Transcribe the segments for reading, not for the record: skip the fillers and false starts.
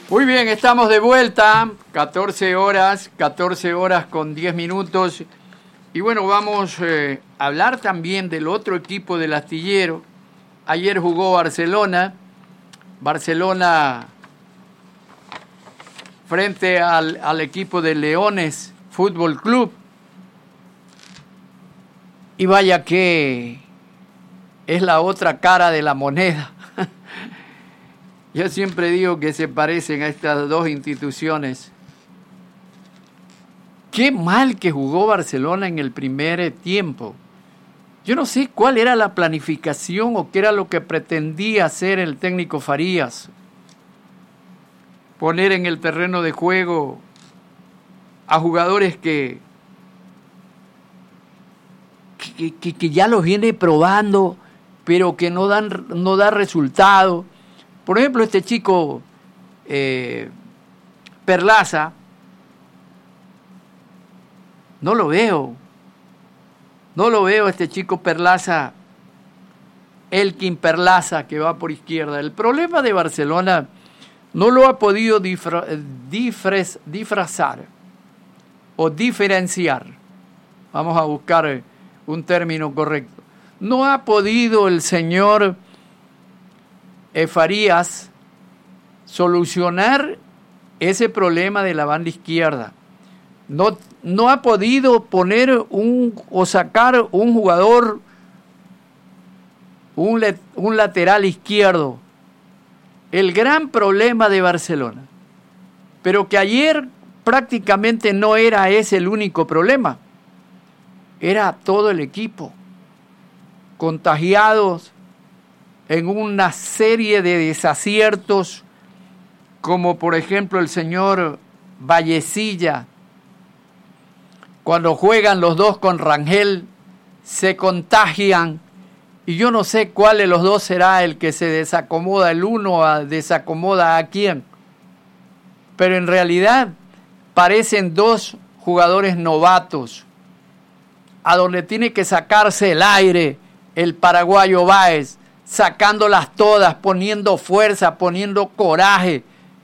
Muy bien, estamos de vuelta, 14 horas con 10 minutos. Y bueno, vamos a hablar también del otro equipo del Astillero. Ayer jugó Barcelona frente al equipo de Leones Fútbol Club. Y vaya que es la otra cara de la moneda. Yo siempre digo que se parecen a estas dos instituciones. Qué mal que jugó Barcelona en el primer tiempo. Yo no sé cuál era la planificación o qué era lo que pretendía hacer el técnico Farías. Poner en el terreno de juego a jugadores que ya los viene probando, pero que no da resultado. Por ejemplo, este chico Perlaza, no lo veo este chico Perlaza, Elkin Perlaza, que va por izquierda. El problema de Barcelona no lo ha podido disfrazar o diferenciar. Vamos a buscar un término correcto. No ha podido el señor Farías solucionar ese problema de la banda izquierda. No ha podido poner sacar un jugador, un lateral izquierdo. El gran problema de Barcelona. Pero que ayer prácticamente no era ese el único problema. Era todo el equipo contagiados en una serie de desaciertos, como por ejemplo el señor Vallecilla, cuando juegan los dos con Rangel, se contagian, y yo no sé cuál de los dos será el que se desacomoda, el uno desacomoda a quién, pero en realidad parecen dos jugadores novatos, a donde tiene que sacarse el aire el paraguayo Báez, sacándolas todas, poniendo fuerza, poniendo coraje.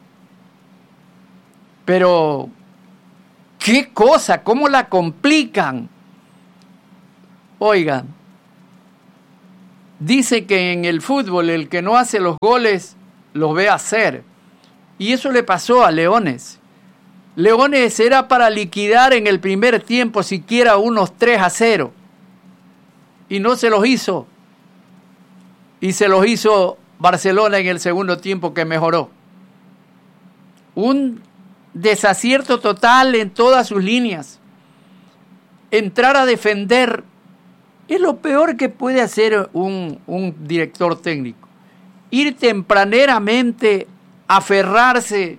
Pero, ¿qué cosa? ¿Cómo la complican? Oigan, dice que en el fútbol el que no hace los goles los ve hacer. Y eso le pasó a Leones. Leones era para liquidar en el primer tiempo siquiera unos 3-0. Y no se los hizo. Y se los hizo Barcelona en el segundo tiempo, que mejoró. Un desacierto total en todas sus líneas. Entrar a defender es lo peor que puede hacer un director técnico. Ir tempraneramente a aferrarse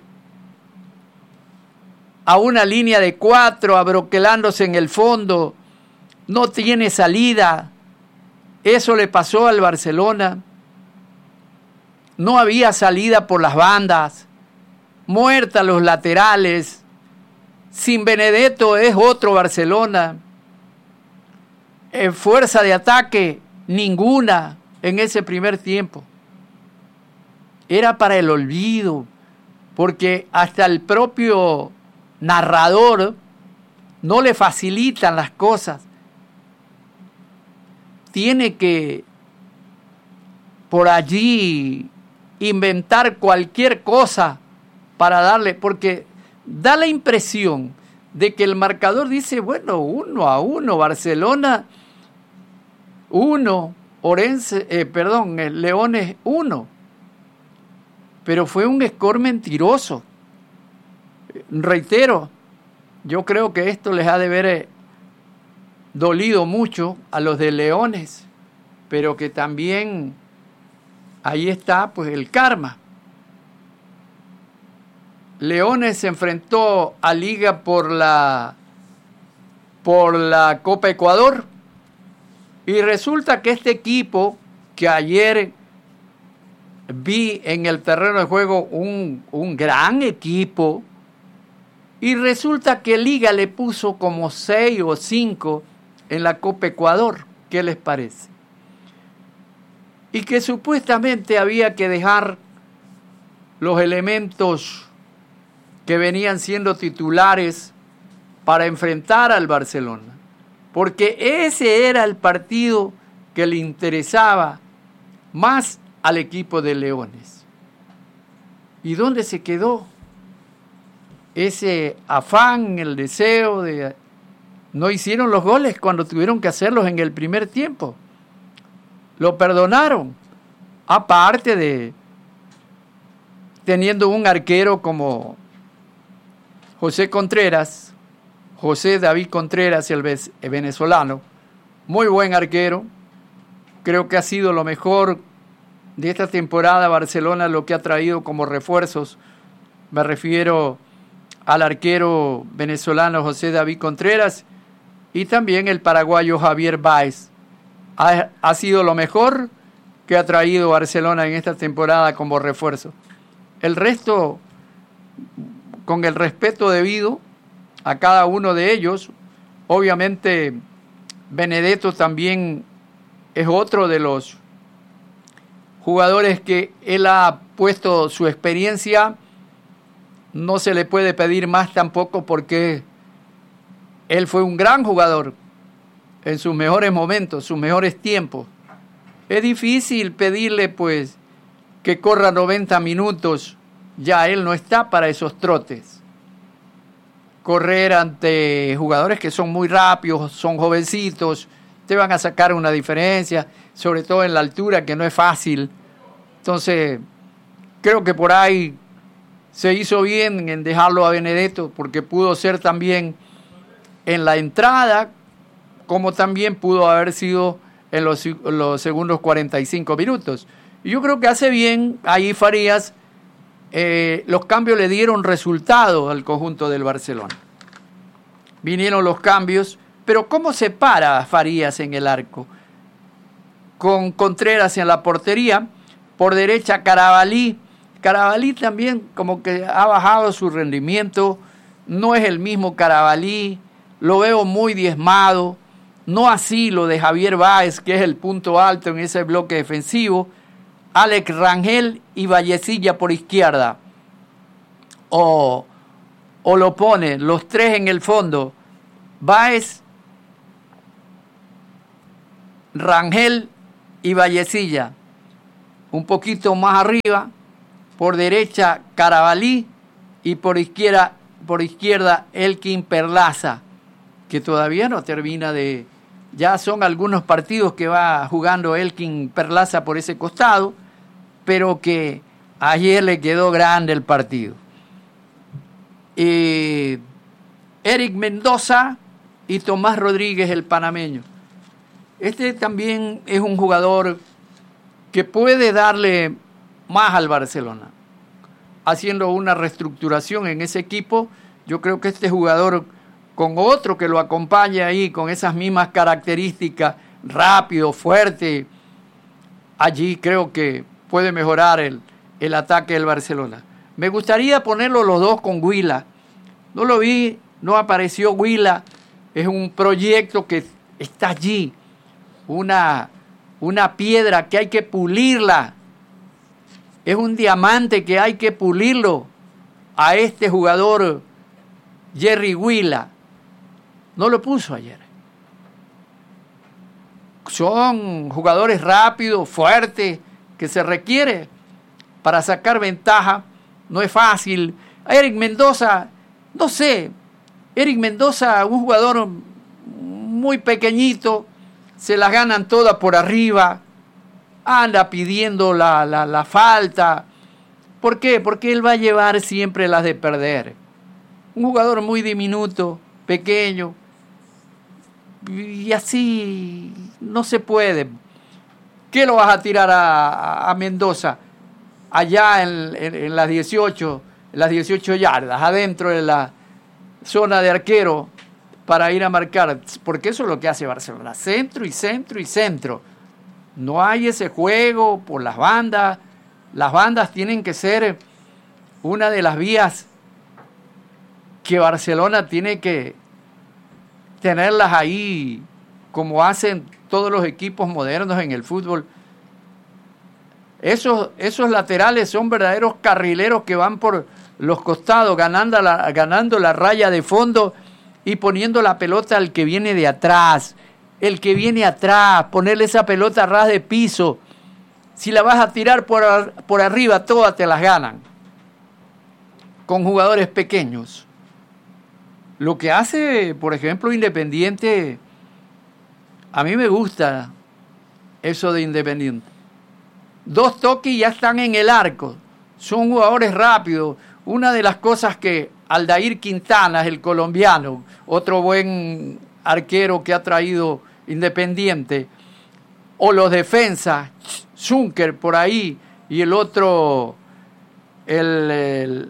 a una línea de 4, abroquelándose en el fondo. No tiene salida. Eso le pasó al Barcelona. No había salida por las bandas. Muerta los laterales. Sin Benedetto es otro Barcelona. Fuerza de ataque, ninguna en ese primer tiempo. Era para el olvido, porque hasta el propio narrador no le facilitan las cosas. Tiene que por allí inventar cualquier cosa para darle, porque da la impresión de que el marcador dice, bueno, 1-1, Barcelona 1, Leones 1. Pero fue un score mentiroso. Reitero, yo creo que esto les ha de haber dolido mucho a los de Leones, pero que también ahí está pues el karma. Leones se enfrentó a Liga por la Copa Ecuador, y resulta que este equipo, que ayer vi en el terreno de juego un gran equipo, y resulta que Liga le puso como 6 o 5 en la Copa Ecuador. ¿Qué les parece? Y que supuestamente había que dejar los elementos que venían siendo titulares para enfrentar al Barcelona, porque ese era el partido que le interesaba más al equipo de Leones. ¿Y dónde se quedó ese afán, el deseo de... No hicieron los goles cuando tuvieron que hacerlos en el primer tiempo? Lo perdonaron, aparte de teniendo un arquero como José David Contreras, el venezolano, muy buen arquero. Creo que ha sido lo mejor de esta temporada Barcelona, lo que ha traído como refuerzos. Me refiero al arquero venezolano José David Contreras y también el paraguayo Javier Báez. Ha sido lo mejor que ha traído Barcelona en esta temporada como refuerzo. El resto, con el respeto debido a cada uno de ellos, obviamente Benedetto también es otro de los jugadores que él ha puesto su experiencia. No se le puede pedir más tampoco porque él fue un gran jugador en sus mejores momentos, sus mejores tiempos. Es difícil pedirle pues que corra 90 minutos, ya él no está para esos trotes. Correr ante jugadores que son muy rápidos, son jovencitos, te van a sacar una diferencia, sobre todo en la altura, que no es fácil. Entonces, creo que por ahí se hizo bien en dejarlo a Benedetto, porque pudo ser también en la entrada, como también pudo haber sido en los segundos 45 minutos. Y yo creo que hace bien ahí Farías. Los cambios le dieron resultado al conjunto del Barcelona. Vinieron los cambios, pero ¿cómo se para Farías en el arco? Con Contreras en la portería, por derecha Carabalí. Carabalí también como que ha bajado su rendimiento, no es el mismo Carabalí, lo veo muy diezmado, no así lo de Javier Báez, que es el punto alto en ese bloque defensivo. Alex Rangel y Vallecilla por izquierda, o lo pone los tres en el fondo, Báez, Rangel y Vallecilla, un poquito más arriba, por derecha Carabalí y por izquierda Elkin Perlaza, que todavía no termina de... Ya son algunos partidos que va jugando Elkin Perlaza por ese costado, pero que ayer le quedó grande el partido. Eric Mendoza y Tomás Rodríguez, el panameño. Este también es un jugador que puede darle más al Barcelona. Haciendo una reestructuración en ese equipo, yo creo que este jugador, con otro que lo acompañe ahí, con esas mismas características, rápido, fuerte, allí creo que puede mejorar el ataque del Barcelona. Me gustaría ponerlo los dos con Huila. No lo vi, no apareció Huila. Es un proyecto que está allí. Una piedra que hay que pulirla. Es un diamante que hay que pulirlo a este jugador Jerry Huila. No lo puso ayer. Son jugadores rápidos, fuertes, que se requiere para sacar ventaja. No es fácil. Eric Mendoza, no sé. Eric Mendoza, un jugador muy pequeñito, se las ganan todas por arriba, anda pidiendo la falta. ¿Por qué? Porque él va a llevar siempre las de perder. Un jugador muy diminuto, pequeño, y así no se puede. ¿Qué lo vas a tirar a Mendoza? Allá en las 18 yardas, adentro de la zona de arquero, para ir a marcar, porque eso es lo que hace Barcelona, centro y centro y centro. No hay ese juego por las bandas. Las bandas tienen que ser una de las vías que Barcelona tiene que tenerlas ahí, como hacen todos los equipos modernos en el fútbol. Esos laterales son verdaderos carrileros que van por los costados, ganando la raya de fondo y poniendo la pelota al que viene de atrás. El que viene atrás, ponerle esa pelota a ras de piso. Si la vas a tirar por arriba, todas te las ganan. Con jugadores pequeños. Lo que hace, por ejemplo, Independiente, a mí me gusta eso de Independiente. 2 toques y ya están en el arco. Son jugadores rápidos. Una de las cosas que Aldair Quintana, el colombiano, otro buen arquero que ha traído Independiente, o los defensas, Zunker por ahí, y el otro, el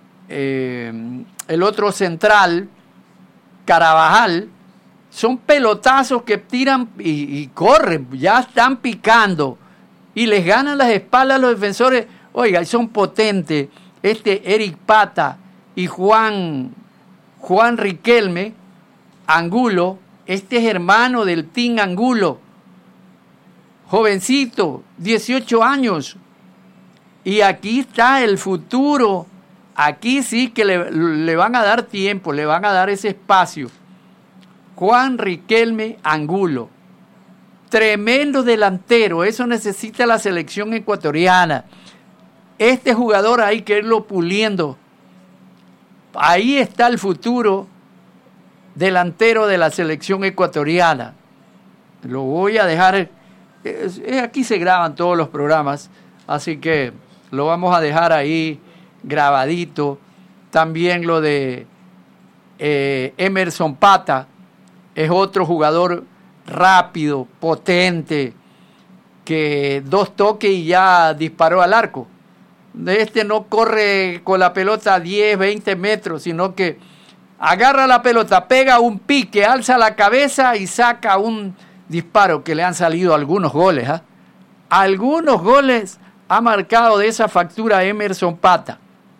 otro central, Carabajal, son pelotazos que tiran y corren, ya están picando y les ganan las espaldas a los defensores. Oiga, son potentes. Eric Pata y Juan Riquelme Angulo, es hermano del Team Angulo, jovencito, 18 años, y aquí está el futuro. Aquí sí que le van a dar tiempo, le van a dar ese espacio. Juan Riquelme Angulo, tremendo delantero, eso necesita la selección ecuatoriana. Este jugador hay que irlo puliendo. Ahí está el futuro delantero de la selección ecuatoriana. Lo voy a dejar, aquí se graban todos los programas, así que lo vamos a dejar ahí grabadito. También lo de Emerson Pata, es otro jugador rápido, potente, que 2 toques y ya disparó al arco. No corre con la pelota a 10, 20 metros, sino que agarra la pelota, pega un pique, alza la cabeza y saca un disparo, que le han salido algunos goles. Algunos goles ha marcado de esa factura Emerson Pata.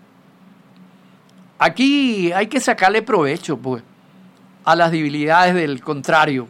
Aquí hay que sacarle provecho, pues, a las debilidades del contrario.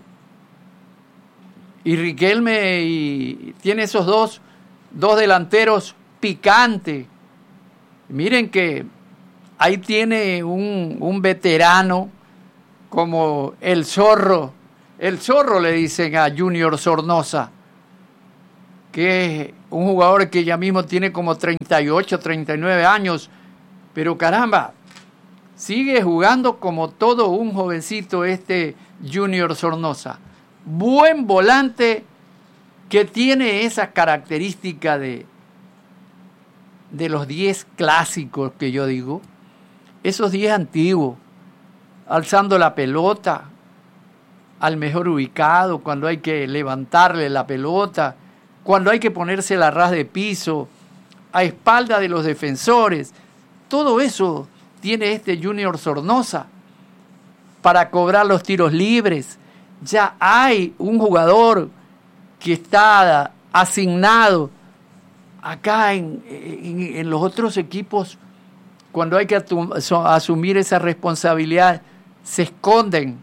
Y Riquelme tiene esos dos delanteros picantes. Miren que ahí tiene un veterano como el Zorro. El Zorro le dicen a Junior Sornosa, que es un jugador que ya mismo tiene como 38, 39 años, pero caramba, sigue jugando como todo un jovencito Junior Sornosa. Buen volante que tiene esa característica de los 10 clásicos que yo digo, esos 10 antiguos, alzando la pelota al mejor ubicado, cuando hay que levantarle la pelota, cuando hay que ponerse la ras de piso, a espalda de los defensores. Todo eso tiene Junior Sornosa para cobrar los tiros libres. Ya hay un jugador que está asignado acá en los otros equipos. Cuando hay que asumir esa responsabilidad, se esconden,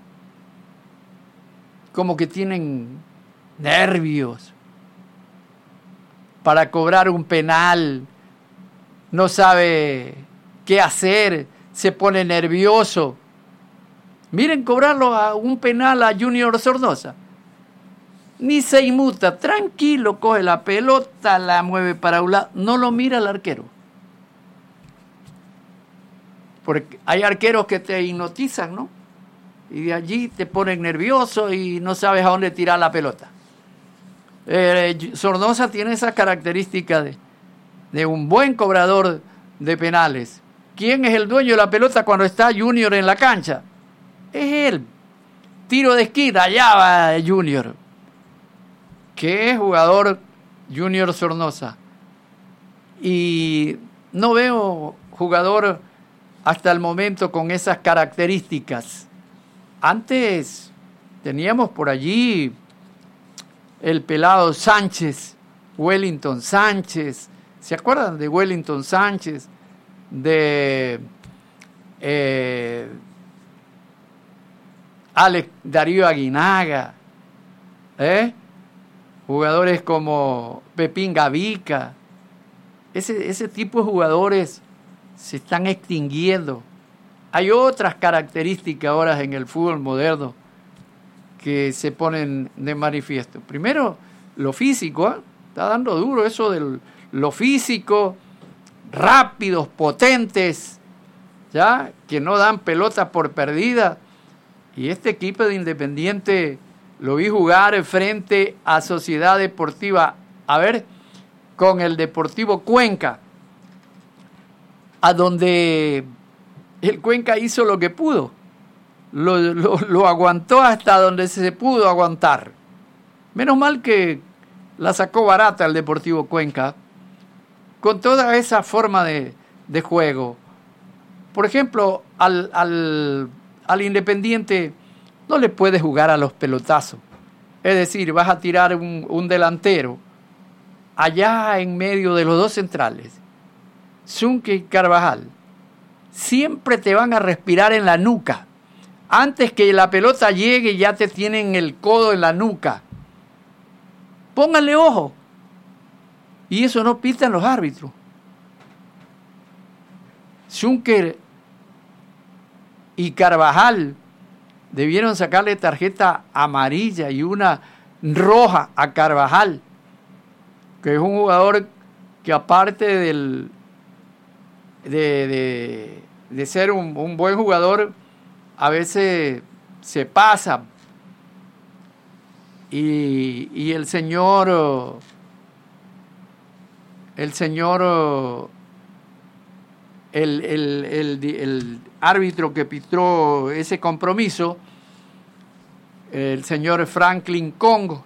como que tienen nervios para cobrar un penal, no sabe qué hacer, se pone nervioso. Miren cobrarlo a un penal a Junior Sornosa. Ni se inmuta, tranquilo, coge la pelota, la mueve para un lado, no lo mira el arquero. Porque hay arqueros que te hipnotizan, ¿no? Y de allí te ponen nervioso y no sabes a dónde tirar la pelota. Sornosa tiene esa característica de un buen cobrador de penales. ¿Quién es el dueño de la pelota cuando está Junior en la cancha? Es él. Tiro de esquina, allá va Junior. ¿Qué jugador Junior Sornosa? Y no veo jugador hasta el momento con esas características. Antes teníamos por allí el pelado Sánchez, Wellington Sánchez. ¿Se acuerdan de Wellington Sánchez? De Alex Darío Aguinaga, jugadores como Pepín Gavica, ese tipo de jugadores se están extinguiendo. Hay otras características ahora en el fútbol moderno que se ponen de manifiesto. Primero, lo físico, ¿eh? Está dando duro eso de lo físico, rápidos, potentes, ¿ya? Que no dan pelota por perdida. Y este equipo de Independiente lo vi jugar frente a Sociedad Deportiva, con el Deportivo Cuenca, a donde el Cuenca hizo lo que pudo. Lo aguantó hasta donde se pudo aguantar. Menos mal que la sacó barata el Deportivo Cuenca con toda esa forma de juego. Por ejemplo, al Independiente no le puedes jugar a los pelotazos. Es decir, vas a tirar un delantero allá en medio de los dos centrales, Zunque y Carvajal. Siempre te van a respirar en la nuca. Antes que la pelota llegue ya te tienen el codo en la nuca. Pónganle ojo. Y eso no pitan los árbitros. Zunque y Carvajal debieron sacarle tarjeta amarilla y una roja a Carvajal, que es un jugador que aparte de ser un buen jugador, a veces se pasa. Y el señor árbitro que pitó ese compromiso, el señor Franklin Congo,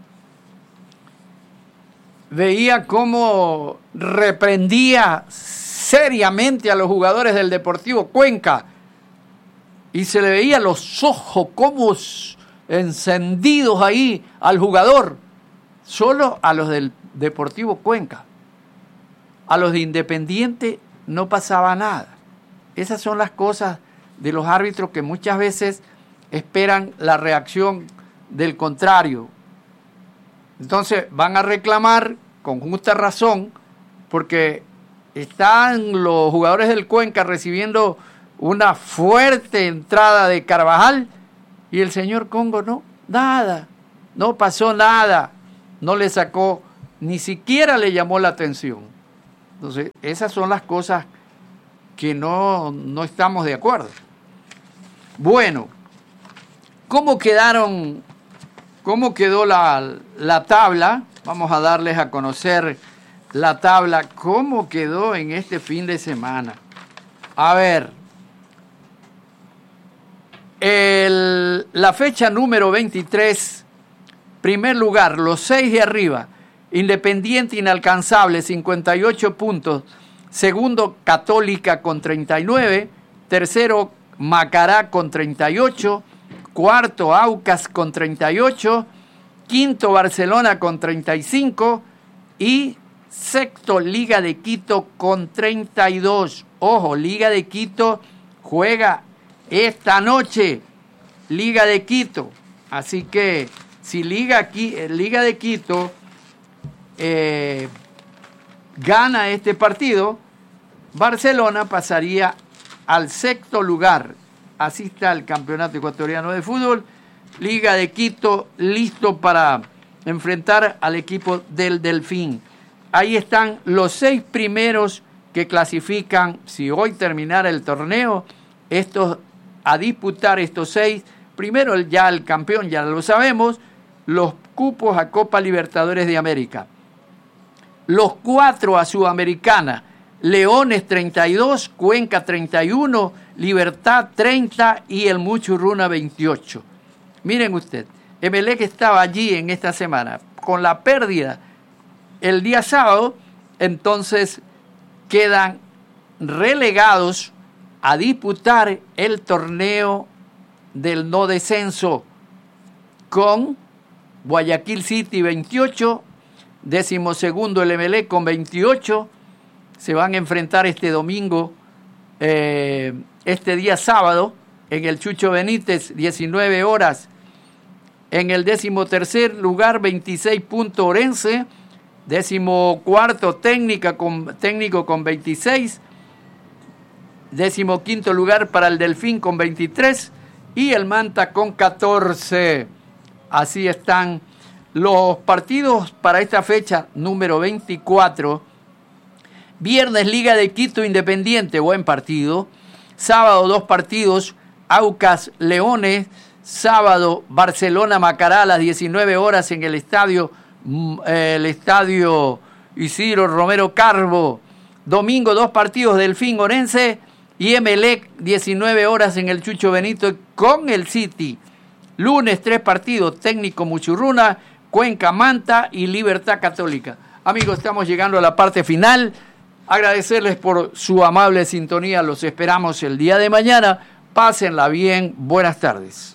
veía cómo reprendía seriamente a los jugadores del Deportivo Cuenca y se le veía los ojos como encendidos ahí al jugador, solo a los del Deportivo Cuenca. A los de Independiente no pasaba nada. Esas son las cosas de los árbitros que muchas veces esperan la reacción del contrario. Entonces van a reclamar con justa razón porque están los jugadores del Cuenca recibiendo una fuerte entrada de Carvajal y el señor Congo no pasó nada, no le sacó, ni siquiera le llamó la atención. Entonces esas son las cosas que no estamos de acuerdo. Bueno, ¿cómo quedó la tabla? Vamos a darles a conocer la tabla, cómo quedó en este fin de semana. A ver, la fecha número 23, primer lugar, los 6 de arriba, Independiente inalcanzable, 58 puntos. Segundo, Católica con 39. Tercero, Macará con 38. Cuarto, Aucas con 38. Quinto, Barcelona con 35. Y sexto, Liga de Quito con 32. Ojo, Liga de Quito juega esta noche. Liga de Quito. Así que si Liga de Quito gana este partido, Barcelona pasaría al sexto lugar. Así está el Campeonato Ecuatoriano de Fútbol. Liga de Quito listo para enfrentar al equipo del Delfín. Ahí están los 6 primeros que clasifican, si hoy terminara el torneo, a disputar estos 6. Primero ya el campeón, ya lo sabemos, los cupos a Copa Libertadores de América. Los 4 a Sudamericana, Leones 32, Cuenca 31, Libertad 30 y el Muchurruna 28. Miren usted, Emelec estaba allí en esta semana. Con la pérdida el día sábado, entonces quedan relegados a disputar el torneo del no descenso con Guayaquil City 28, 12º el Emelec con 28. Se van a enfrentar este domingo, este día sábado, en el Chucho Benítez, 19 horas. En el 13º lugar, 26 puntos Orense. 14º técnico con 26. 15º lugar para el Delfín con 23 y el Manta con 14. Así están los partidos para esta fecha número 24. Viernes, Liga de Quito Independiente, buen partido. Sábado, 2 partidos, Aucas Leones. Sábado, Barcelona Macará a las 19 horas en el estadio Isidro Romero Carbo. Domingo, 2 partidos, Delfín Orense y Emelec, 19 horas en el Chucho Benito con el City. Lunes, 3 partidos, Técnico Muchurruna, Cuenca Manta y Libertad Católica. Amigos, estamos llegando a la parte final. Agradecerles por su amable sintonía. Los esperamos el día de mañana. Pásenla bien. Buenas tardes.